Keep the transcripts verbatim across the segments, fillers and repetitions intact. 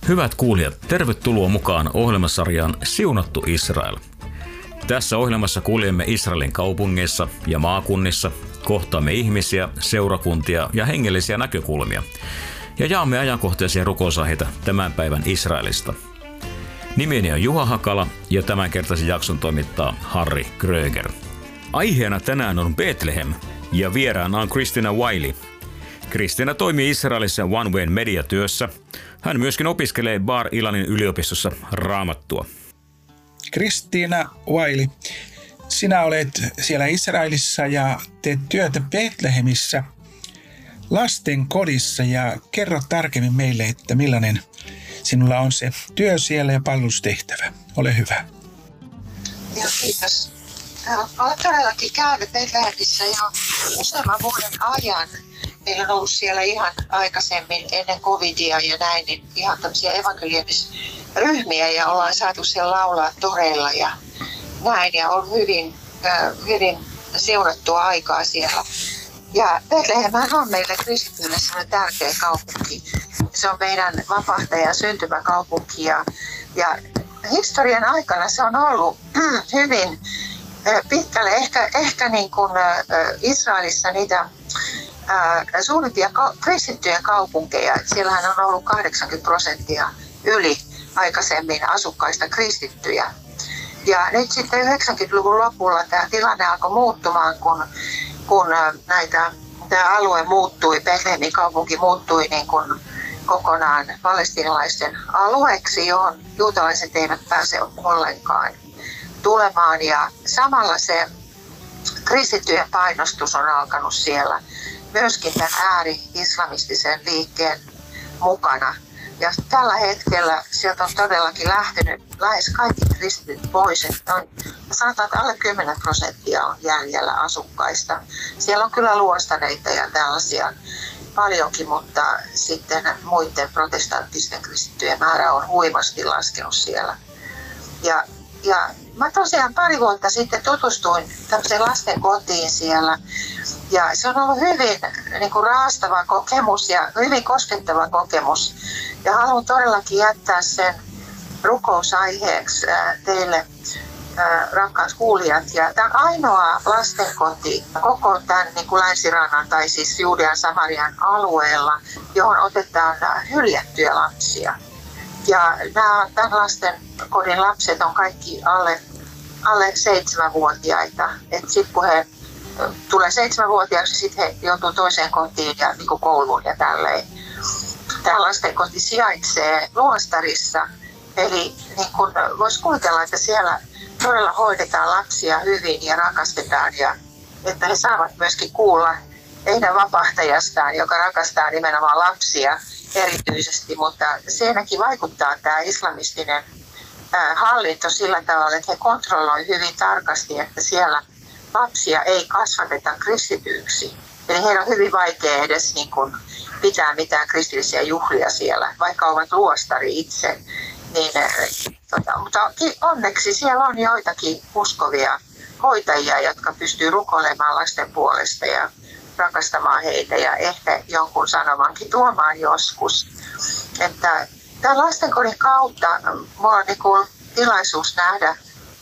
Hyvät kuulijat, tervetuloa mukaan ohjelmasarjaan Siunattu Israel. Tässä ohjelmassa kuljemme Israelin kaupungeissa ja maakunnissa, kohtaamme ihmisiä, seurakuntia ja hengellisiä näkökulmia ja jaamme ajankohtaisia rukousaiheita tämän päivän Israelista. Nimeni on Juha Hakala ja tämänkertaisen jakson toimittaa Harri Kröger. Aiheena tänään on Bethlehem ja vieraana on Christina Wiley. Christina toimii Israelissa One Way mediatyössä. Hän myöskin opiskelee Bar Ilanin yliopistossa raamattua. Christina Wiley, sinä olet siellä Israelissa ja teet työtä Bethlehemissä lasten kodissa ja kerro tarkemmin meille, että millainen sinulla on se työ siellä ja palvelustehtävä. Ole hyvä. Joo, kiitos. Olen todellakin käynyt Bethlehemissä jo useamman vuoden ajan. Meillä on ollut siellä ihan aikaisemmin ennen covidia ja näin, niin ihan tämmöisiä evankeliumisryhmiä ja ollaan saatu siellä laulaa toreilla ja näin ja on hyvin, äh, hyvin siunattua aikaa siellä. Ja Bethlehem on meille kristityille sellainen tärkeä kaupunki. Se on meidän vapahtajan syntymäkaupunki ja, ja historian aikana se on ollut hyvin äh, pitkälle ehkä, ehkä niin kuin äh, Israelissa niitä Ää, suurimpia ka- kristittyjen kaupunkeja. Siellähän on ollut kahdeksankymmentä prosenttia yli aikaisemmin asukkaista kristittyjä. Ja nyt sitten yhdeksänkymmentäluvun lopulla tämä tilanne alkoi muuttumaan, kun, kun näitä, tämä alue muuttui, Bethlehemin kaupunki muuttui niin kuin kokonaan palestiinalaisten alueeksi, johon juutalaiset eivät pääse ollenkaan tulemaan. Ja samalla se kristittyjen painostus on alkanut siellä. Myöskin tämän ääri-islamistisen liikkeen mukana. Ja tällä hetkellä sieltä on todellakin lähtenyt lähes kaikki kristityt pois. On, sanotaan, että alle kymmenen prosenttia on jäljellä asukkaista. Siellä on kyllä luostareita ja tällaisia paljonkin, mutta sitten muiden protestanttisten kristittyjen määrä on huimasti laskenut siellä. Ja, ja mä tosiaan pari vuotta sitten tutustuin tämmöiseen lasten kotiin siellä. Ja se on ollut hyvin niin kuin raastava kokemus ja hyvin koskettava kokemus. Ja haluan todellakin jättää sen rukousaiheeksi teille, rakkaat kuulijat. Ja tämä on ainoa lastenkoti koko tämän niin kuin Länsirannan tai siis Juudean Samarian alueella, johon otetaan hyljättyjä lapsia. Ja nämä tämän lastenkodin lapset on kaikki alle, alle seitsemänvuotiaita. Et sit kun he tulee seitsemänvuotiaaksi, sitten he joutuu toiseen kotiin ja niin kuin kouluun ja tälleen. Tämä lastenkoti sijaitsee luostarissa, eli niin kuin voisi kuvitella, että siellä todella hoidetaan lapsia hyvin ja rakastetaan ja että he saavat myöskin kuulla heidän vapahtajastaan, joka rakastaa nimenomaan lapsia erityisesti, mutta siinäkin vaikuttaa tämä islamistinen hallinto sillä tavalla, että he kontrolloivat hyvin tarkasti, että siellä lapsia ei kasvateta kristityiksi. Eli heillä on hyvin vaikea edes niin kuin pitää mitään kristillisiä juhlia siellä, vaikka ovat luostari itse. Niin, tota, mutta onneksi siellä on joitakin uskovia hoitajia, jotka pystyy rukoilemaan lasten puolesta ja rakastamaan heitä ja ehkä jonkun sanomankin tuomaan joskus. Että tämän lastenkodin kautta minulla on niin kuin tilaisuus nähdä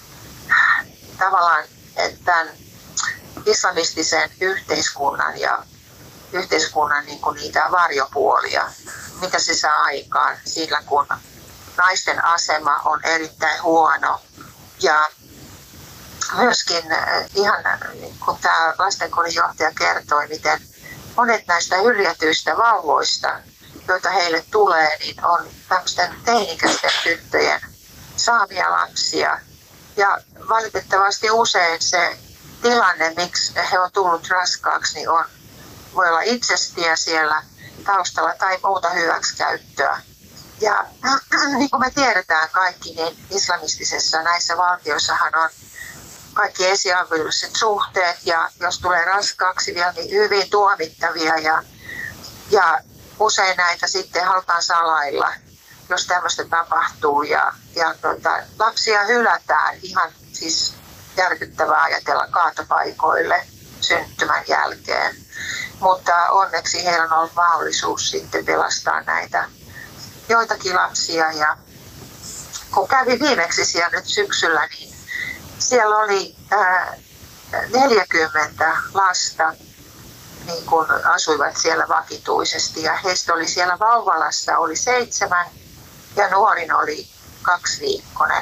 tavallaan tämän islamistisen yhteiskunnan ja yhteiskunnan niin kuin niitä varjopuolia, mitä se saa aikaan sillä, kun naisten asema on erittäin huono. Ja myöskin ihan kun tämä lastenkodin johtaja kertoi, miten monet näistä hyljätyistä vauvoista, joita heille tulee, niin on tämmöisten teinikäisten tyttöjen saamia lapsia. Ja valitettavasti usein se tilanne, miksi he on tullut raskaaksi, niin on, voi olla itsestiä siellä taustalla tai muuta hyväksikäyttöä. Ja niin kuin me tiedetään kaikki, niin islamistisessa näissä valtioissahan on kaikki esiaviolliset suhteet ja jos tulee raskaaksi vielä, niin hyvin tuomittavia ja, ja usein näitä sitten halutaan salailla, jos tämmöistä tapahtuu ja, ja tota, lapsia hylätään ihan siis järkyttävää ajatella kaatopaikoille syntymän jälkeen. Mutta onneksi heillä on ollut mahdollisuus sitten pelastaa näitä joitakin lapsia ja kun kävi viimeksi siellä nyt syksyllä, niin siellä oli ää, neljäkymmentä lasta, niin kun asuivat siellä vakituisesti ja heistä oli siellä vauvalassa oli seitsemän ja nuorin oli kaksiviikkoinen.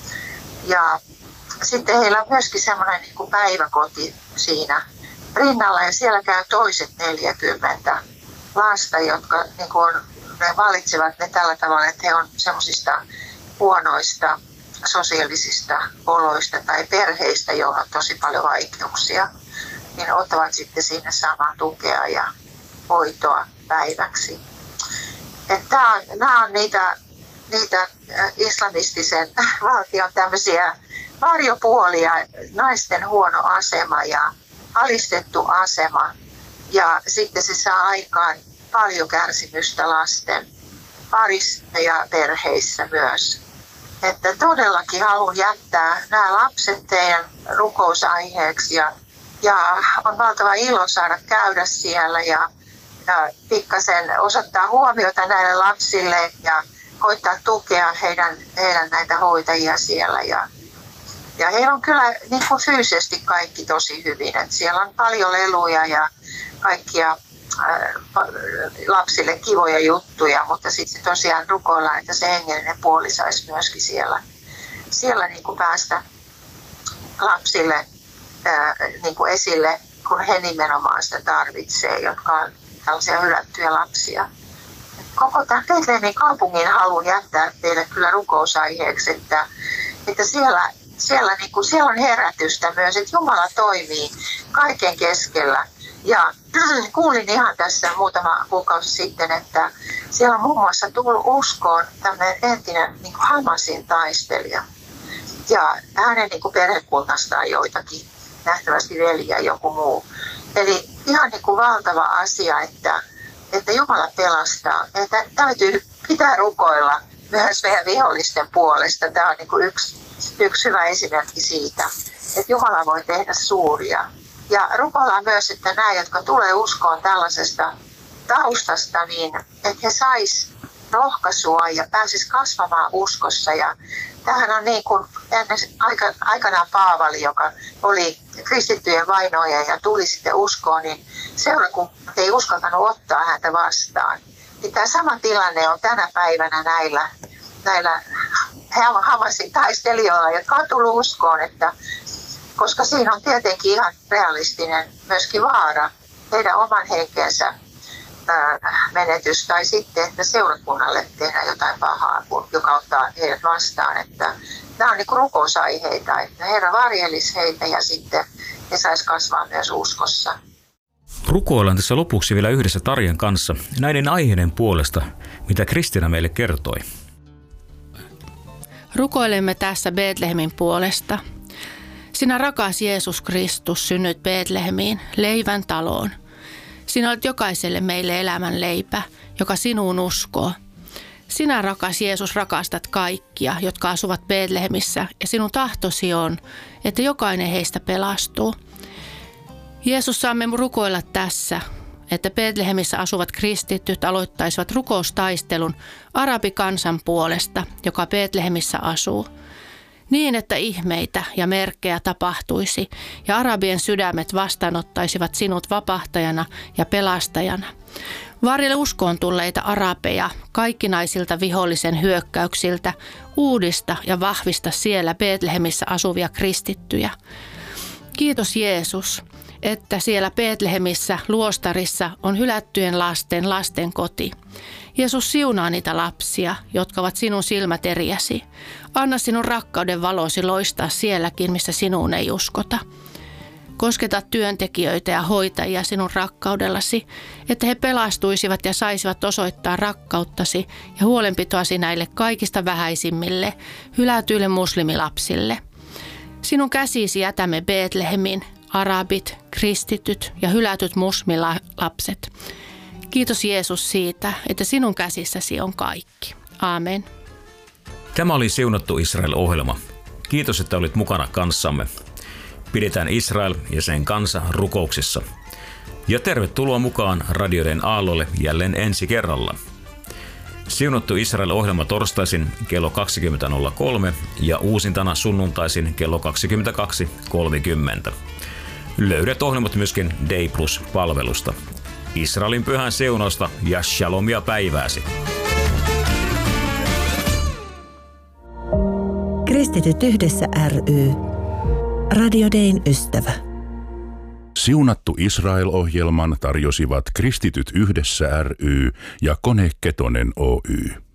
Ja sitten heillä on myöskin semmoinen niin kuin päiväkoti siinä rinnalla ja siellä käy toiset neljäkymmentä lasta, jotka niin kuin, ne valitsevat ne tällä tavalla, että he on semmoisista huonoista sosiaalisista oloista tai perheistä, joilla on tosi paljon vaikeuksia, niin ottavat sitten sinne samaa tukea ja hoitoa päiväksi. Että on, nämä on niitä, niitä islamistisen valtion tämmöisiä varjopuolia, naisten huono asema ja alistettu asema. Ja sitten se saa aikaan paljon kärsimystä lasten parissa ja perheissä myös. Että todellakin haluan jättää nämä lapset teidän rukousaiheeksi ja, ja on valtava ilo saada käydä siellä ja, ja pikkasen osoittaa huomiota näille lapsille ja koittaa tukea heidän, heidän näitä hoitajia siellä. Ja, ja heillä on kyllä niin kuin fyysisesti kaikki tosi hyvin. Että siellä on paljon leluja ja kaikkia ää, lapsille kivoja juttuja, mutta sitten tosiaan rukoillaan, että se hengellinen puoli saisi myöskin siellä, siellä niin kuin päästä lapsille ää, niin kuin esille, kun he nimenomaan sitä tarvitsee, jotka on tällaisia hylättyjä lapsia. Koko tämän Betlehemin kaupungin haluan jättää teille kyllä rukousaiheeksi, että, että siellä, siellä, niin kuin, siellä on herätystä myös, että Jumala toimii kaiken keskellä. Ja kuulin ihan tässä muutama kuukausi sitten, että siellä on muun muassa tullut uskoon tämmöinen entinen niin kuin Hamasin taistelija. Ja hänen niin kuin perhekunnastaan joitakin, nähtävästi veli ja joku muu. Eli ihan niin kuin valtava asia, että, että Jumala pelastaa. Että täytyy pitää rukoilla myös meidän vihollisten puolesta. Tämä on niin kuin yksi, yksi hyvä esimerkki siitä, että Jumala voi tehdä suuria. Ja rukoillaan myös, että nämä, jotka tulee uskoon tällaisesta taustasta, niin että he sais rohkaisua ja pääsis kasvamaan uskossa. Ja tämähän on niin kuin ennen, aika, aikanaan Paavali, joka oli kristittyjen vainoja ja tuli sitten uskoon, niin seurakunta ei uskaltanut ottaa häntä vastaan. Niin tämä sama tilanne on tänä päivänä näillä, näillä Hamasin taistelijoilla, jotka on tullut uskoon, että koska siinä on tietenkin ihan realistinen myöskin vaara heidän oman henkensä menetys tai sitten, että seurakunnalle tehdään jotain pahaa, joka ottaa heidät vastaan. Että nämä on niin kuin rukousaiheita, että Herra varjelisi heitä ja sitten he sais kasvaa myös uskossa. Rukoillaan tässä lopuksi vielä yhdessä Tarjan kanssa näiden aiheiden puolesta, mitä Kristiina meille kertoi. Rukoilemme tässä Betlehemin puolesta. Sinä rakas Jeesus Kristus synnyit Betlehemiin, leivän taloon. Sinä olet jokaiselle meille elämän leipä, joka sinuun uskoo. Sinä rakas Jeesus rakastat kaikkia, jotka asuvat Betlehemissä, ja sinun tahtosi on, että jokainen heistä pelastuu. Jeesus, saamme rukoilla tässä, että Betlehemissä asuvat kristityt aloittaisivat rukoustaistelun arabikansan puolesta, joka Betlehemissä asuu. Niin, että ihmeitä ja merkkejä tapahtuisi ja arabien sydämet vastaanottaisivat sinut vapahtajana ja pelastajana. Varjele uskoon tulleita arabeja kaikkinaisilta vihollisen hyökkäyksiltä, uudista ja vahvista siellä Betlehemissä asuvia kristittyjä. Kiitos Jeesus, että siellä Betlehemissä luostarissa on hylättyjen lasten lasten koti. Jeesus, siunaa niitä lapsia, jotka ovat sinun silmäteriäsi. Anna sinun rakkauden valosi loistaa sielläkin, missä sinuun ei uskota. Kosketa työntekijöitä ja hoitajia sinun rakkaudellasi, että he pelastuisivat ja saisivat osoittaa rakkauttasi ja huolenpitoasi näille kaikista vähäisimmille, hylätyille muslimilapsille. Sinun käsisi jätämme Betlehemin, arabit, kristityt ja hylätyt muslimilapset. Kiitos Jeesus siitä, että sinun käsissäsi on kaikki. Aamen. Tämä oli Siunattu Israel-ohjelma. Kiitos, että olit mukana kanssamme. Pidetään Israel ja sen kansa rukouksissa. Ja tervetuloa mukaan radioiden aallolle jälleen ensi kerralla. Siunattu Israel-ohjelma torstaisin kello kaksikymmentä nolla kolme ja uusintana sunnuntaisin kello kaksikymmentäkaksi kolmekymmentä. Löydät ohjelmat myöskin Day Plus-palvelusta. Israelin pyhän siunausta ja shalomia päivääsi. Kristityt yhdessä ry. Radio Dayn ystävä. Siunattu Israel-ohjelman tarjosivat Kristityt yhdessä ry ja Kone Ketonen Oy.